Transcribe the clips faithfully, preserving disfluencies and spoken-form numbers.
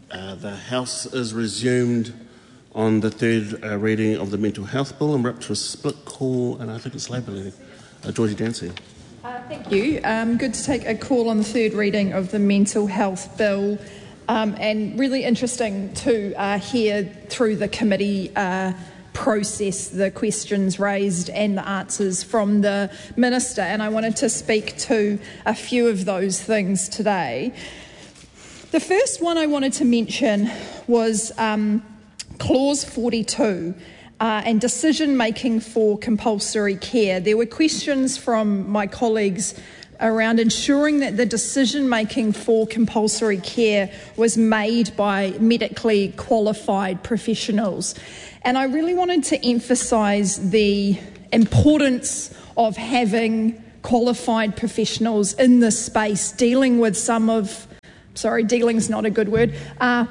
Uh, the House is resumed on the third uh, reading of the Mental Health Bill, and we're up to a split call, and I think it's Labour leading. Uh, Georgie Dancy. Uh, thank you. Um, good to take a call on the third reading of the Mental Health Bill, um, and really interesting to uh, hear through the committee uh, process the questions raised and the answers from the Minister, and I wanted to speak to a few of those things today. The first one I wanted to mention was um, Clause forty-two. Uh, and decision-making for compulsory care. There were questions from my colleagues around ensuring that the decision-making for compulsory care was made by medically qualified professionals. And I really wanted to emphasise the importance of having qualified professionals in this space dealing with some of, sorry, dealing's not a good word, uh,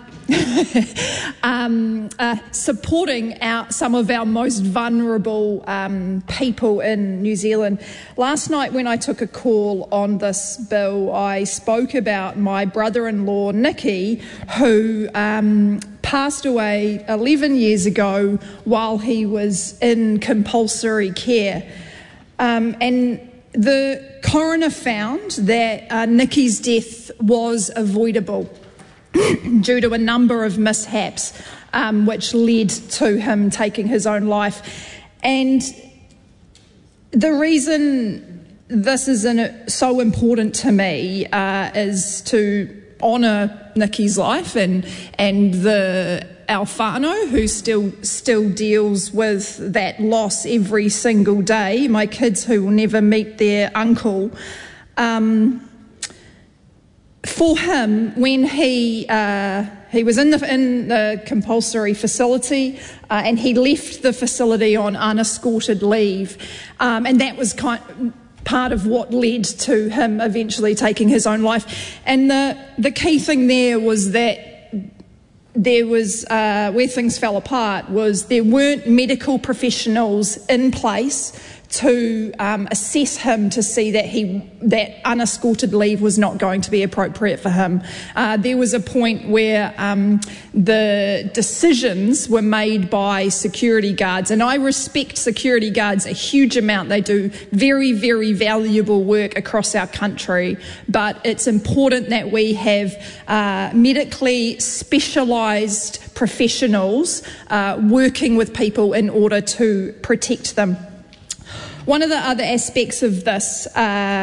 um, uh, supporting our, some of our most vulnerable um, people in New Zealand. Last night when I took a call on this bill, I spoke about my brother-in-law, Nicky, who um, passed away eleven years ago while he was in compulsory care. Um, and the coroner found that uh, Nicky's death was avoidable due to a number of mishaps um, which led to him taking his own life. And the reason this is in, so important to me uh, is to honour Nicky's life and and the our whānau who still still deals with that loss every single day, my kids who will never meet their uncle. Um, for him, when he uh, he was in the in the compulsory facility uh, and he left the facility on unescorted leave, um, and that was kind part of what led to him eventually taking his own life. And the the key thing there was that there was, uh, where things fell apart was there weren't medical professionals in place to um, assess him to see that he that unescorted leave was not going to be appropriate for him. Uh, there was a point where um, the decisions were made by security guards, and I respect security guards a huge amount. They do very, very valuable work across our country, but it's important that we have uh, medically specialised professionals uh, working with people in order to protect them. One of the other aspects of this uh,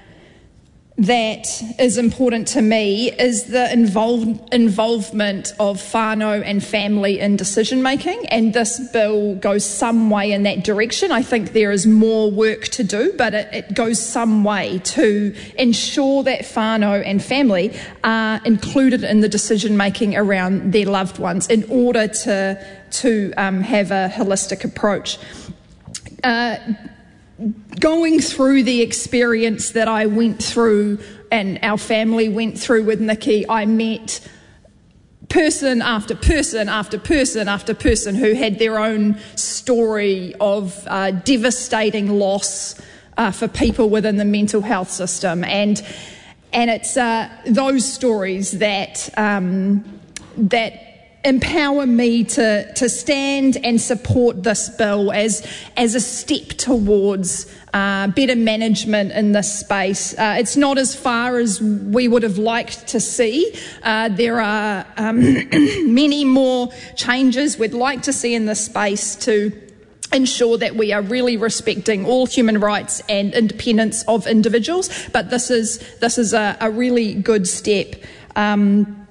that is important to me is the involve, involvement of whānau and family in decision making, and this bill goes some way in that direction. I think there is more work to do, but it, it goes some way to ensure that whānau and family are included in the decision making around their loved ones in order to, to um, have a holistic approach. Uh, Going through the experience that I went through and our family went through with Nicky, I met person after person after person after person who had their own story of uh, devastating loss uh, for people within the mental health system. And and it's uh, those stories that um, that empower me to, to stand and support this bill as, as a step towards uh, better management in this space. Uh, it's not as far as we would have liked to see. Uh, there are um, many more changes we'd like to see in this space to ensure that we are really respecting all human rights and independence of individuals, but this is, this is a, a really good step. Um,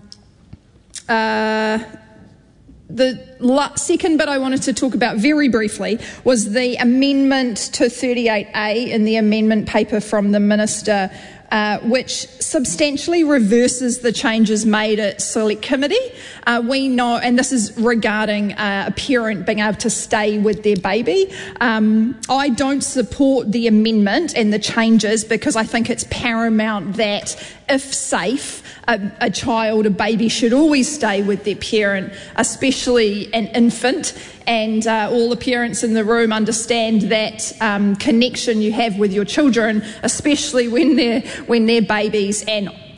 uh, The second bit I wanted to talk about very briefly was the amendment to thirty-eight A in the amendment paper from the Minister, uh, which substantially reverses the changes made at Select Committee. Uh, we know, and this is regarding uh, a parent being able to stay with their baby. Um, I don't support the amendment and the changes because I think it's paramount that, if safe, A, a child, a baby should always stay with their parent, especially an infant, and uh, all the parents in the room understand that um, connection you have with your children, especially when they're when they're babies, and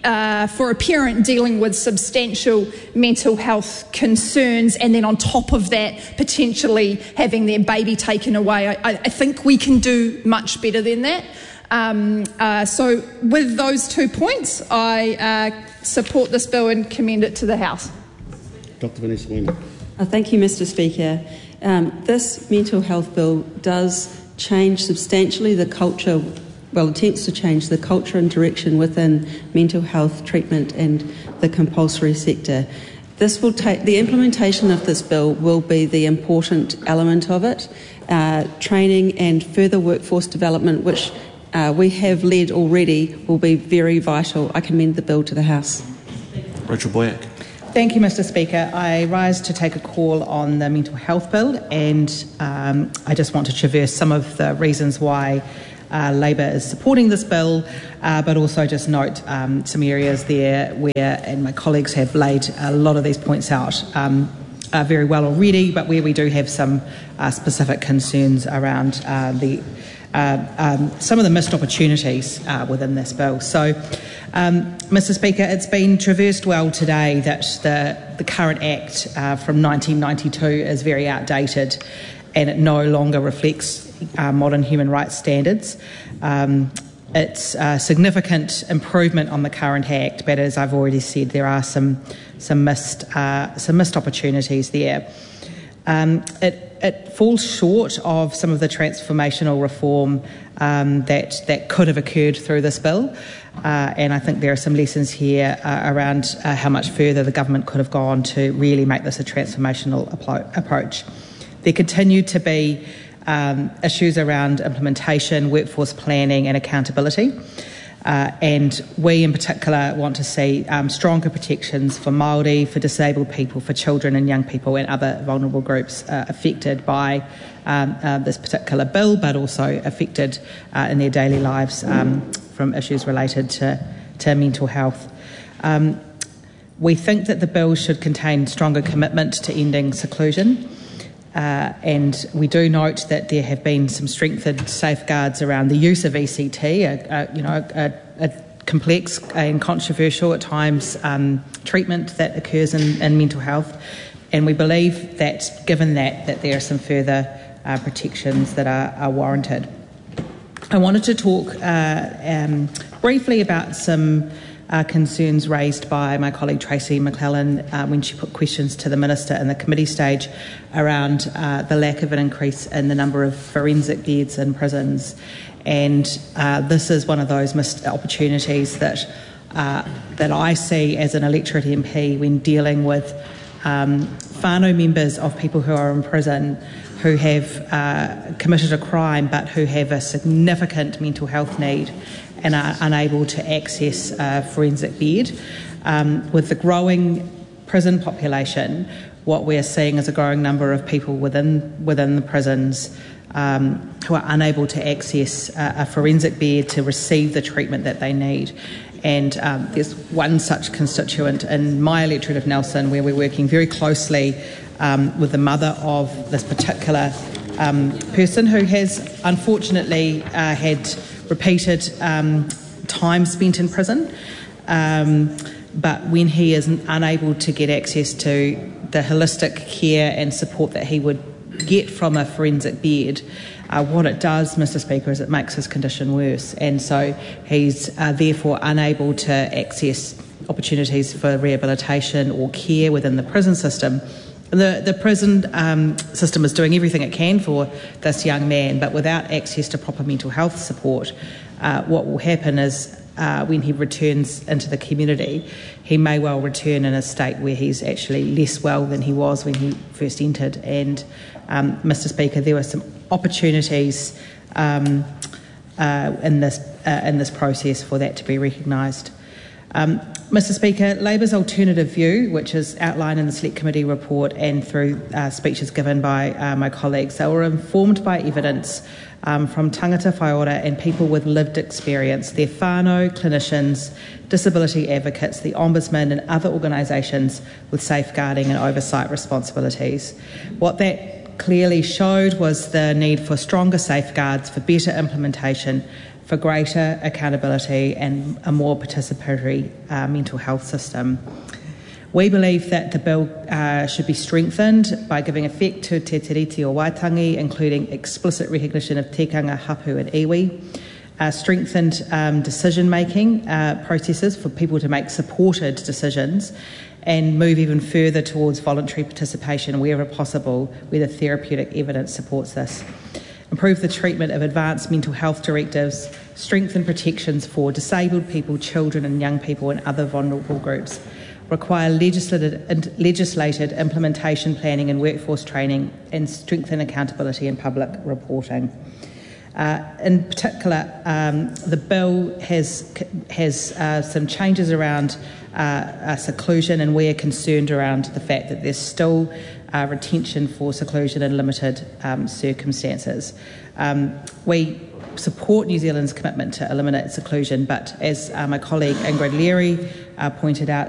uh, for a parent dealing with substantial mental health concerns, and then on top of that, potentially having their baby taken away. I, I think we can do much better than that. Um, uh, so with those two points, I uh, support this bill and commend it to the House. Doctor Vanessa Winer. Uh, thank you, Mister Speaker. Um, this mental health bill does change substantially the culture, well, attempts to change the culture and direction within mental health treatment and the compulsory sector. This will take, the implementation of this bill will be the important element of it. Uh, training and further workforce development, which uh, we have led already, will be very vital. I commend the bill to the House. Rachel Boyack. Thank you, Mister Speaker. I rise to take a call on the mental health bill, and um, I just want to traverse some of the reasons why uh, Labor is supporting this bill, uh, but also just note um, some areas there where, and my colleagues have laid a lot of these points out um, uh, very well already, but where we do have some uh, specific concerns around uh, the Uh, um, some of the missed opportunities uh, within this bill. So, um, Mister Speaker, it's been traversed well today that the, the current Act uh, from nineteen ninety-two is very outdated and it no longer reflects uh, modern human rights standards. Um, it's a significant improvement on the current Act, but as I've already said, there are some, some, missed, uh, some missed opportunities there. Um, it It falls short of some of the transformational reform um, that, that could have occurred through this bill, uh, and I think there are some lessons here uh, around uh, how much further the government could have gone to really make this a transformational appro- approach. There continue to be um, issues around implementation, workforce planning and accountability. Uh, and we in particular want to see um, stronger protections for Māori, for disabled people, for children and young people and other vulnerable groups uh, affected by um, uh, this particular bill, but also affected uh, in their daily lives um, from issues related to, to mental health. Um, we think that the bill should contain stronger commitment to ending seclusion. Uh, and we do note that there have been some strengthened safeguards around the use of E C T, a, a, you know, a, a complex and controversial at times um, treatment that occurs in, in mental health. And we believe that, given that, that there are some further uh, protections that are, are warranted. I wanted to talk uh, um, briefly about some Uh, concerns raised by my colleague Tracy McClellan uh, when she put questions to the Minister in the committee stage around uh, the lack of an increase in the number of forensic beds in prisons. And uh, this is one of those missed opportunities that, uh, that I see as an electorate M P when dealing with um, whānau members of people who are in prison who have uh, committed a crime but who have a significant mental health need and are unable to access a forensic bed. Um, with the growing prison population, what we're seeing is a growing number of people within within the prisons um, who are unable to access a, a forensic bed to receive the treatment that they need. And um, there's one such constituent in my electorate of Nelson where we're working very closely um, with the mother of this particular um, person who has unfortunately uh, had repeated um, time spent in prison, um, but when he is unable to get access to the holistic care and support that he would get from a forensic bed, uh, what it does, Mister Speaker, is it makes his condition worse, and so he's uh, therefore unable to access opportunities for rehabilitation or care within the prison system. The, the prison um, system is doing everything it can for this young man, but without access to proper mental health support, uh, what will happen is uh, when he returns into the community, he may well return in a state where he's actually less well than he was when he first entered. And, um, Mister Speaker, there were some opportunities um, uh, in this uh, in this process for that to be recognised. Um, Mister Speaker, Labor's alternative view, which is outlined in the Select Committee report and through uh, speeches given by uh, my colleagues, they were informed by evidence um, from tangata whaiora and people with lived experience, their whānau, clinicians, disability advocates, the Ombudsman and other organisations with safeguarding and oversight responsibilities. What that clearly showed was the need for stronger safeguards, for better implementation, for greater accountability and a more participatory uh, mental health system. We believe that the bill uh, should be strengthened by giving effect to Te Tiriti o Waitangi, including explicit recognition of tikanga, hapu and iwi, uh, strengthened um, decision-making uh, processes for people to make supported decisions, and move even further towards voluntary participation wherever possible, where the therapeutic evidence supports this. Improve the treatment of advanced mental health directives, strengthen protections for disabled people, children and young people and other vulnerable groups, require legislated, legislated implementation planning and workforce training, and strengthen accountability and public reporting. Uh, in particular, um, the bill has, has uh, some changes around uh, uh, seclusion, and we are concerned around the fact that there's still uh, retention for seclusion in limited um, circumstances. Um, we support New Zealand's commitment to eliminate seclusion, but as uh, my colleague Ingrid Leary uh, pointed out,